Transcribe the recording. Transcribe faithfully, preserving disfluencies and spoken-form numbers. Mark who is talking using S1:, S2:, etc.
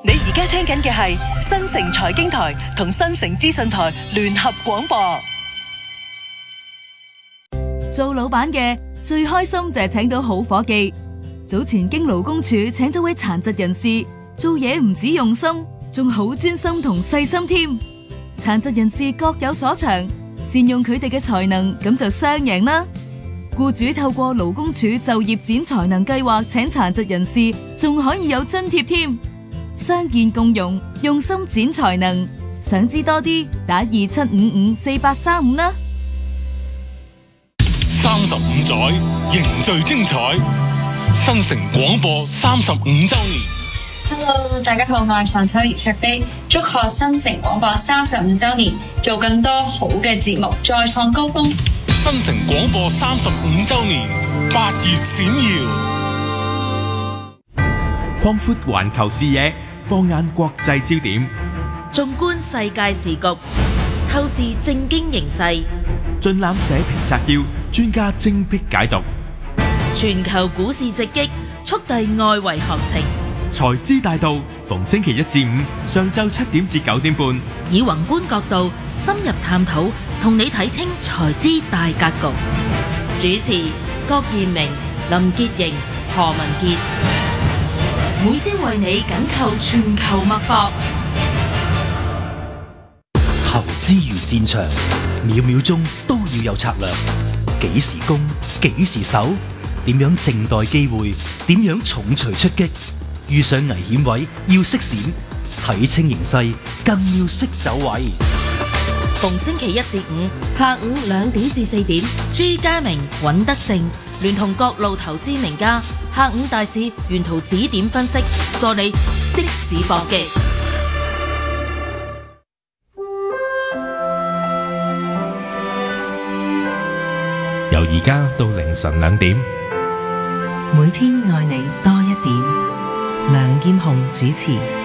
S1: 你而家聽緊嘅係新城財經台同新城資訊台聯合廣播。
S2: 做老闆嘅最開心就係請到好夥計。早前經勞工處請咗位殘疾人士，做嘢唔止用心，仲好專心同細心添。殘疾人士各有所長，善用佢哋嘅才能，咁就雙贏啦。僱主透過勞工處就業展才能計劃請殘疾人士，仲可以有津貼添。傷健共融，用心展才能。想知多啲，打二七五五四八三五啦。
S3: 三十五載凝聚精彩，新城廣播三十五週年。
S4: Hello， 大家好，我係陳秋葉卓飛，祝賀新城廣播三十五週年，做更多好嘅節目，再創高峰。
S3: 新城廣播三十五週年，八月閃耀，
S5: 擴闊環球視野，放眼國際焦點，
S6: 縱觀世界時局，透視政經形勢，
S5: 盡覽社評摘要，專家精闢解讀，
S6: 全球股市直擊，速遞外圍行情。
S5: 財資大道，逢星期一至五上晝七點至九點半，
S6: 以宏觀角度深入探討，同你睇清財資大格局。主持郭彥明、林潔瑩、何文傑，每朝為你緊扣全球脈搏。
S7: 投資如戰場，秒秒鐘都要有策略。幾時攻，幾時守，點樣靜待機會，點樣重錘出擊。遇上危險位要識閃，睇清形勢更要識走位。
S6: 逢星期一至五下午兩點至四點，朱家明、尹德正聯同各路投資名家，下午大市沿途指點分析，助你即時搏擊。
S5: 由而家到凌晨兩點，
S8: 每天愛你多一點。梁劍虹主持。